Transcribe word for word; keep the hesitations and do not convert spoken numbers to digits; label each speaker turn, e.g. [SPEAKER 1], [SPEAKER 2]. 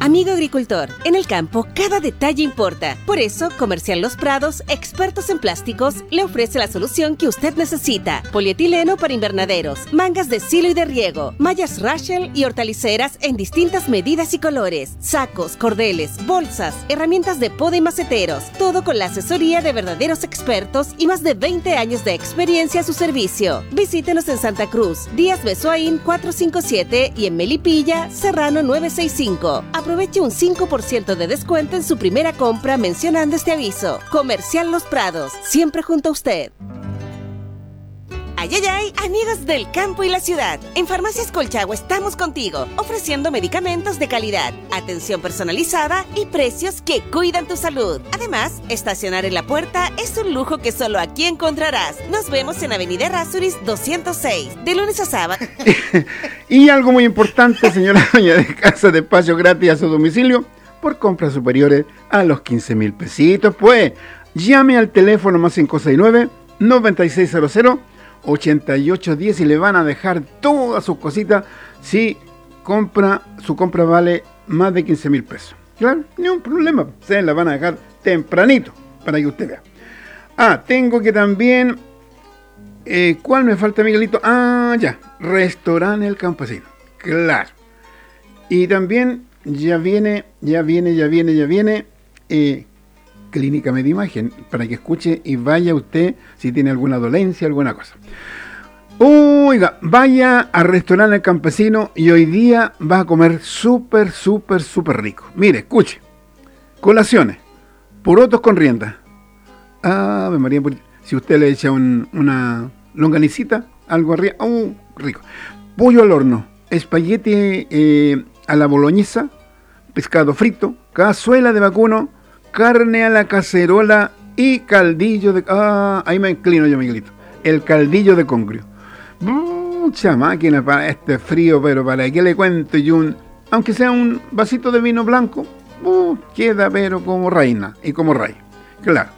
[SPEAKER 1] Amigo agricultor, en el campo cada detalle importa. Por eso, Comercial Los Prados, expertos en plásticos, le ofrece la solución que usted necesita. Polietileno para invernaderos, mangas de silo y de riego, mallas Rachel y hortaliceras en distintas medidas y colores, sacos, cordeles, bolsas, herramientas de poda y maceteros, todo con la asesoría de verdaderos expertos y más de veinte años de experiencia a su servicio. Visítenos en Santa Cruz, Díaz Besoaín cuatrocientos cincuenta y siete y en Melipilla, Serrano novecientos sesenta y cinco. Aproveche un cinco por ciento de descuento en su primera compra mencionando este aviso. Comercial Los Prados, siempre junto a usted. Ay, ay, ay, amigos del campo y la ciudad. En Farmacias Colchagua estamos contigo, ofreciendo medicamentos de calidad, atención personalizada y precios que cuidan tu salud. Además, estacionar en la puerta es un lujo que solo aquí encontrarás. Nos vemos en Avenida Errázuriz doscientos seis, de lunes a sábado.
[SPEAKER 2] Y algo muy importante, señora doña de casa de espacio gratis a su domicilio, por compras superiores a los quince mil pesitos, pues, llame al teléfono más cinco seis nueve, nueve seis cero cero, ochenta y ocho diez y le van a dejar todas sus cositas si compra, su compra vale más de quince mil pesos. Claro, ni un problema, se la van a dejar tempranito para que usted vea. Ah, tengo que también, eh, ¿cuál me falta, Miguelito? Ah, ya, Restaurante El Campesino, claro. Y también ya viene, ya viene, ya viene, ya viene, eh, Clínica Medimagen, para que escuche y vaya usted si tiene alguna dolencia, alguna cosa. Oiga, vaya al Restaurante El Campesino y hoy día va a comer súper, súper, súper rico. Mire, escuche. Colaciones, porotos con rienda. Ah, me María, si usted le echa un, una longanicita, algo arriba, uh, rico. Pollo al horno, espagueti eh, a la boloñesa, pescado frito, cazuela de vacuno, carne a la cacerola y caldillo de... Ah, ahí me inclino yo, Miguelito. El caldillo de congrio. Mucha máquina para este frío, pero para qué le cuento y un... Aunque sea un vasito de vino blanco, uh, queda pero como reina y como rey. Claro.